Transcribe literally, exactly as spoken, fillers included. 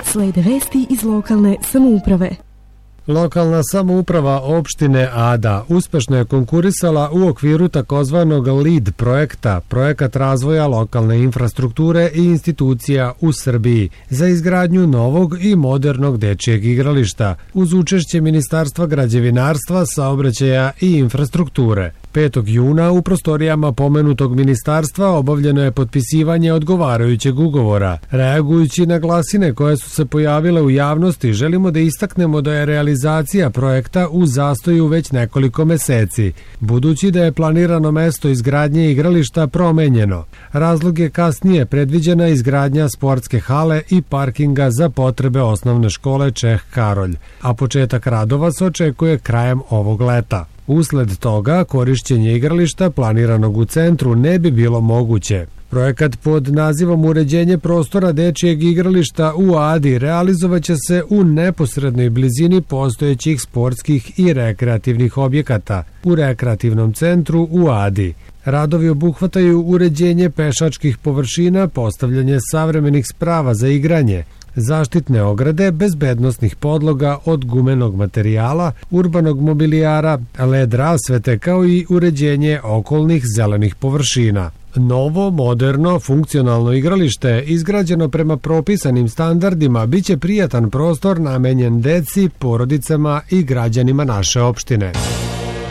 Slede vesti iz lokalne samouprave. Lokalna samouprava opštine Ada uspešno je konkurisala u okviru takozvanog LEAD projekta, projekat razvoja lokalne infrastrukture i institucija u Srbiji, za izgradnju novog i modernog dečijeg igrališta, uz učešće Ministarstva građevinarstva, saobraćaja i infrastrukture. petog juna u prostorijama pomenutog ministarstva obavljeno je potpisivanje odgovarajućeg ugovora. Reagujući na glasine koje su se pojavile u javnosti, želimo da istaknemo da je realizacija projekta u zastoju već nekoliko meseci, budući da je planirano mesto izgradnje igrališta promenjeno. Razlog je kasnije predviđena izgradnja sportske hale i parkinga za potrebe osnovne škole Čeh Karolj, a početak radova se očekuje krajem ovog leta. Usled toga, korišćenje igrališta planiranog u centru ne bi bilo moguće. Projekat pod nazivom Uređenje prostora dečijeg igrališta u Adi realizovaće se u neposrednoj blizini postojećih sportskih i rekreativnih objekata u rekreativnom centru u Adi. Radovi obuhvataju uređenje pešačkih površina, postavljanje savremenih sprava za igranje, zaštitne ograde, bezbednosnih podloga od gumenog materijala, urbanog mobilijara, L E D rasvete kao i uređenje okolnih zelenih površina. Novo, moderno, funkcionalno igralište, izgrađeno prema propisanim standardima, biće prijatan prostor namenjen deci, porodicama i građanima naše opštine.